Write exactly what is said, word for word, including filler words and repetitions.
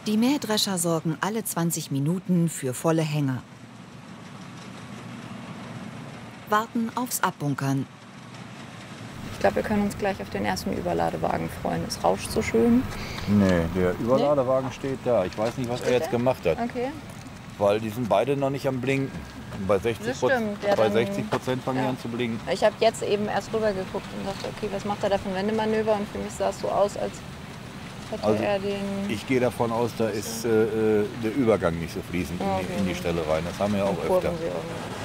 Die Mähdrescher sorgen alle zwanzig Minuten für volle Hänger. Warten aufs Abbunkern. Ich glaube, wir können uns gleich auf den ersten Überladewagen freuen. Es rauscht so schön. Nee, der Überladewagen nee? steht da. Ich weiß nicht, was steht er jetzt der? gemacht hat. Okay. Weil die sind beide noch nicht am Blinken. Und bei sechzig Prozent fangen die ja. an zu blinken. Ich habe jetzt eben erst rüber geguckt und dachte, okay, was macht er da für ein Wendemanöver? Und für mich sah es so aus, als hätte also er den... Ich gehe davon aus, da ist äh, der Übergang nicht so fließend okay. in, die, in die Stelle rein. Das haben wir ja auch öfter.